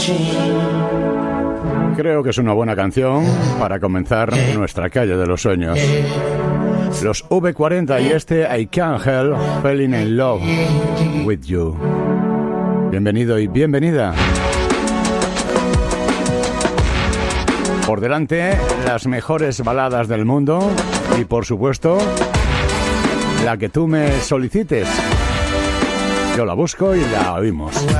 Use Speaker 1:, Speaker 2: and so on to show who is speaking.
Speaker 1: Creo que es una buena canción para comenzar nuestra calle de los sueños. Los V40 y este I Can't Help Falling in Love with You. Bienvenido y bienvenida. Por delante, las mejores baladas del mundo y, por supuesto, la que tú me solicites. Yo la busco y la oímos.